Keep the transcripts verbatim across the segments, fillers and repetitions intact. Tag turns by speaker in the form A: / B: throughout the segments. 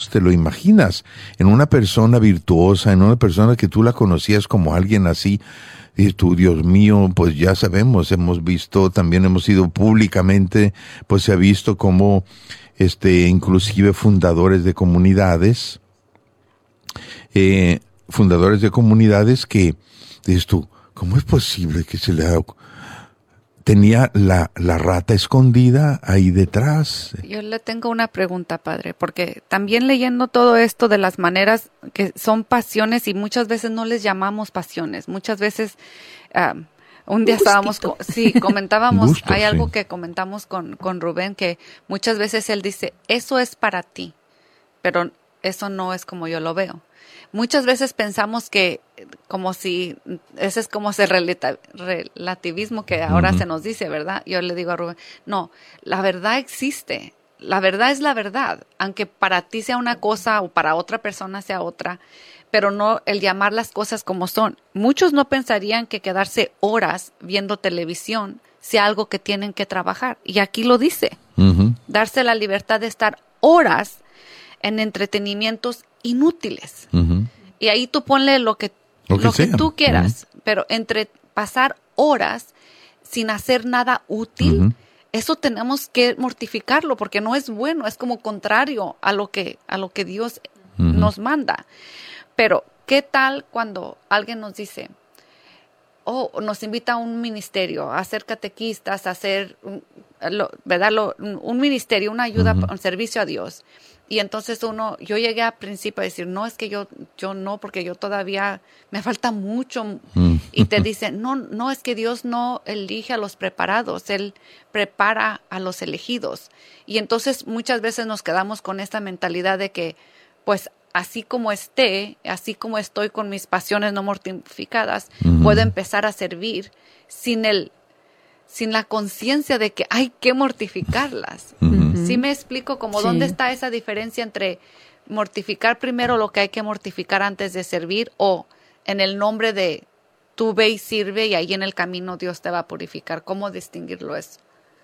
A: Dios, te lo imaginas, en una persona virtuosa, en una persona que tú la conocías como alguien así, y tú, Dios mío, pues ya sabemos, hemos visto, también hemos ido públicamente, pues se ha visto como, este, inclusive fundadores de comunidades, eh, fundadores de comunidades que, dices tú, ¿cómo es posible que se le ha... tenía la, la rata escondida ahí detrás?
B: Yo le tengo una pregunta, padre, porque también leyendo todo esto de las maneras que son pasiones y muchas veces no les llamamos pasiones, muchas veces um, un día
C: Un
B: estábamos,
C: gustito.
B: co- sí, comentábamos,
A: Gusto,
B: hay algo
A: sí.
B: que comentamos con, con Rubén, que muchas veces él dice, eso es para ti, pero eso no es como yo lo veo. Muchas veces pensamos que como si, ese es como ese relata- relativismo que ahora
A: Ujú.
B: se nos dice, ¿verdad? Yo le digo a Rubén, no, la verdad existe, la verdad es la verdad, aunque para ti sea una cosa o para otra persona sea otra, pero no el llamar las cosas como son. Muchos no pensarían que quedarse horas viendo televisión sea algo que tienen que trabajar, y aquí lo dice,
A: Ujú.
B: darse la libertad de estar horas en entretenimientos inútiles.
A: Ujú.
B: Y ahí tú ponle lo que,
A: Lo que
B: lo que
A: sea.
B: tú quieras, pero entre pasar horas sin hacer nada útil,
A: Ujú.
B: eso tenemos que mortificarlo porque no es bueno, es como contrario a lo que, a lo que Dios
A: Ujú.
B: nos manda. Pero, ¿qué tal cuando alguien nos dice, o nos invita a un ministerio, a ser catequistas, a hacer, un- lo- ¿verdad? Lo- un un ministerio, una ayuda,
A: Ujú.
B: un servicio a Dios. Y entonces uno, yo llegué a principio a decir, no, es que yo, yo no, porque yo todavía me falta mucho.
A: Mm.
B: Y te dicen, no, no, es que Dios no elige a los preparados, Él prepara a los elegidos. Y entonces muchas veces nos quedamos con esta mentalidad de que, pues, así como esté, así como estoy con mis pasiones no mortificadas,
A: Ujú.
B: puedo empezar a servir sin el, sin la conciencia de que hay que mortificarlas.
A: Ujú.
B: ¿Sí me explico? Como
C: Sí.
B: dónde está esa diferencia entre mortificar primero lo que hay que mortificar antes de servir, o en el nombre de tú ve y sirve y ahí en el camino Dios te va a purificar? ¿Cómo distinguirlo eso?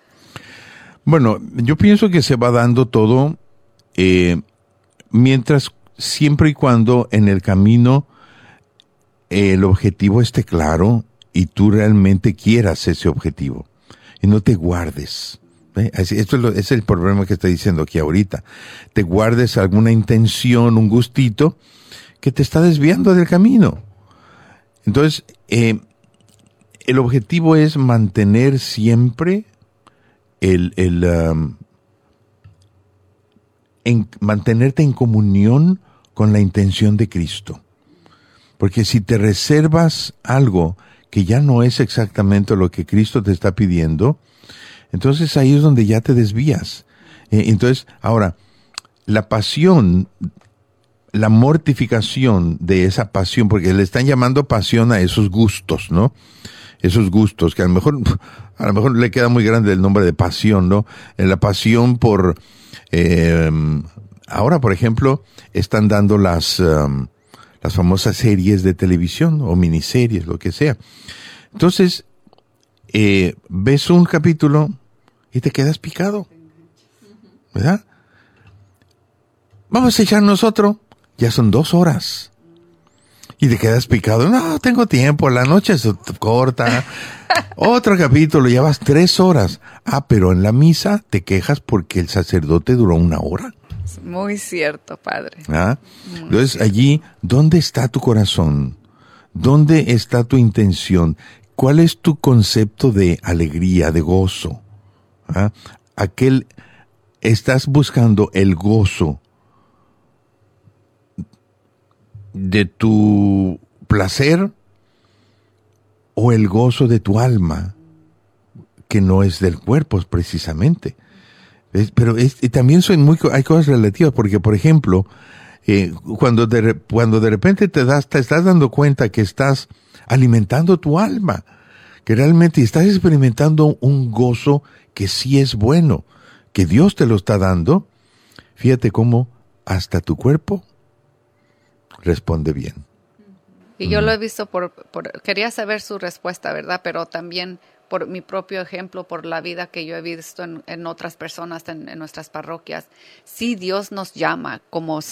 A: Bueno, yo pienso que se va dando todo eh, mientras, siempre y cuando en el camino eh, el objetivo esté claro y tú realmente quieras ese objetivo y no te guardes. ¿Ve? Así- Esto es, lo- es el problema que estoy diciendo aquí ahorita. Te guardes alguna intención, un gustito que te está desviando del camino. Entonces, eh, el objetivo es mantener siempre el, el, um, en, mantenerte en comunión con la intención de Cristo. Porque si te reservas algo que ya no es exactamente lo que Cristo te está pidiendo, entonces ahí es donde ya te desvías. Eh, entonces, ahora, la pasión, la mortificación de esa pasión, porque le están llamando pasión a esos gustos, ¿no? Esos gustos, que a lo mejor, a lo mejor le queda muy grande el nombre de pasión, ¿no? Eh, La pasión por, eh, ahora, por ejemplo, están dando las, um, las famosas series de televisión o miniseries, lo que sea. Entonces, eh, ves un capítulo y te quedas picado, ¿verdad? Vamos a echarnos otro. Ya son dos horas. Y te quedas picado. No, tengo tiempo, la noche es corta. Otro capítulo, ya vas tres horas. Ah, pero en la misa te quejas porque el sacerdote duró una hora.
B: Muy cierto, padre.
A: ¿Ah?
B: Muy
A: Entonces
B: cierto.
A: allí, ¿dónde está tu corazón? ¿Dónde está tu intención? ¿Cuál es tu concepto de alegría, de gozo? ¿Ah? Aquel, estás buscando el gozo de tu placer o el gozo de tu alma, que no es del cuerpo precisamente. Es- pero es, y también son muy, co- hay cosas relativas, porque por ejemplo, eh, cuando, de, re- cuando de repente te das, te estás dando cuenta que estás alimentando tu alma, que realmente estás experimentando un gozo que sí es bueno, que Dios te lo está dando, fíjate cómo hasta tu cuerpo responde bien.
B: Y yo lo he visto por, por, quería saber su respuesta, ¿verdad? Pero también por mi propio ejemplo, por la vida que yo he visto en, en otras personas, en, en nuestras parroquias. Sí, Dios nos llama como